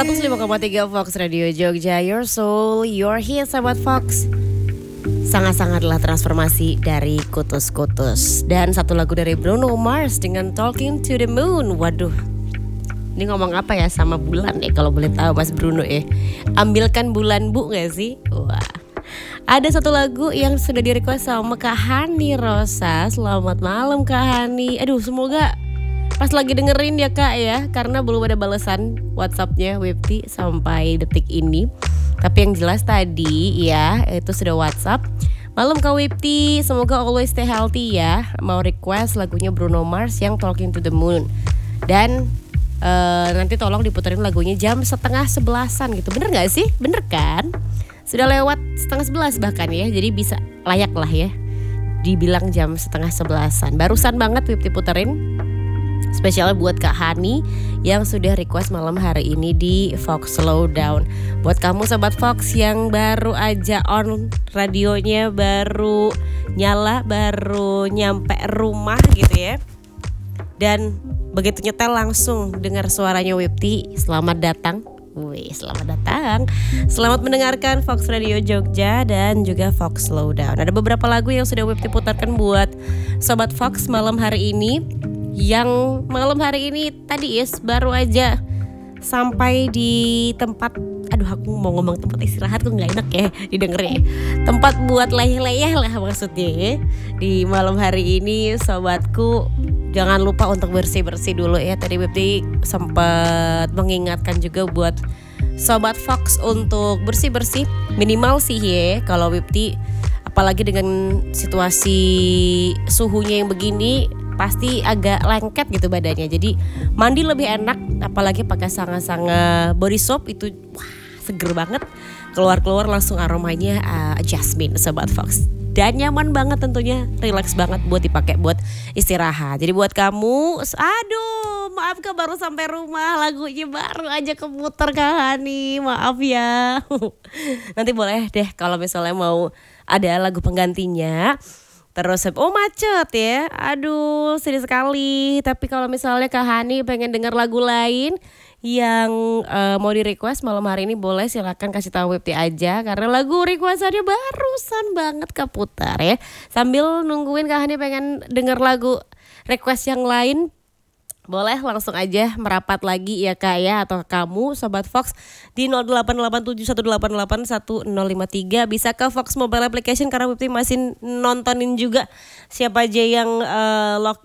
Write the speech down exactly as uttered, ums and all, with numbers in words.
seratus lima koma tiga Fox Radio Jogja, your soul, your hit, sahabat Fox. Sangat-sangatlah transformasi dari Kutus-Kutus. Dan satu lagu dari Bruno Mars dengan Talking to the Moon. Waduh, ini ngomong apa ya sama bulan ya kalau boleh tahu Mas Bruno ya. Ambilkan bulan bu gak sih? Wah. Ada satu lagu yang sudah di-request sama Kak Hani Rosa. Selamat malam Kak Hani. Aduh, semoga pas lagi dengerin ya Kak ya, karena belum ada balasan WhatsAppnya Webti sampai detik ini. Tapi yang jelas tadi ya, itu sudah WhatsApp. Malam Kak Webti, semoga always stay healthy ya. Mau request lagunya Bruno Mars yang Talking to the Moon. Dan uh, nanti tolong diputerin lagunya jam setengah sebelasan gitu. Bener gak sih? Bener kan? Sudah lewat setengah sebelas bahkan ya. Jadi bisa layak lah ya dibilang jam setengah sebelasan. Barusan banget Webti puterin. Spesial buat Kak Hani yang sudah request malam hari ini di Fox Slowdown. Buat kamu sahabat Fox yang baru aja on radionya, baru nyala, baru nyampe rumah gitu ya. Dan begitu nyetel langsung dengar suaranya Webti, selamat datang. Wih, selamat datang. Selamat mendengarkan Fox Radio Jogja dan juga Fox Slowdown. Ada beberapa lagu yang sudah Webti putarkan buat sobat Fox malam hari ini. Yang malam hari ini tadi yes baru aja sampai di tempat, aduh aku mau ngomong tempat istirahat kok nggak enak ya didengar ya, tempat buat leyeh-leyeh lah maksudnya ya. Di malam hari ini sobatku jangan lupa untuk bersih-bersih dulu ya. Tadi Webti sempat mengingatkan juga buat sobat Fox untuk bersih-bersih minimal sih ya. Kalau Webti apalagi dengan situasi suhunya yang begini pasti agak lengket gitu badannya. Jadi mandi lebih enak, apalagi pakai sanga-sanga body soap itu wah seger banget. Keluar-keluar langsung aromanya uh, jasmine sobat Fox. Dan nyaman banget tentunya, relax banget buat dipakai buat istirahat. Jadi buat kamu, aduh maaf Kak baru sampai rumah, lagunya baru aja kemuter Kak Hani, maaf ya. Nanti boleh deh kalau misalnya mau ada lagu penggantinya. Terus, oh macet ya, aduh sedih sekali. Tapi kalau misalnya Kak Hani pengen denger lagu lain yang uh, mau di request malam hari ini, boleh silakan kasih tahu Webti aja. Karena lagu requestannya barusan banget keputar ya. Sambil nungguin Kak Hani pengen denger lagu request yang lain, boleh langsung aja merapat lagi ya Kak ya, atau kamu sobat Fox di nol delapan delapan tujuh satu delapan delapan satu nol lima tiga bisa ke Fox Mobile Application karena Webti masih nontonin juga siapa aja yang uh, log